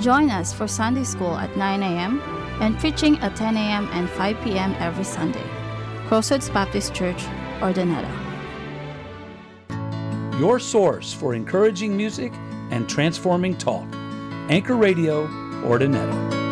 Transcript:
Join us for Sunday School at 9 a.m. and preaching at 10 a.m. and 5 p.m. every Sunday. Crossroads Baptist Church, Ordineta. Your source for encouraging music and transforming talk. Anchor Radio, Ordineta.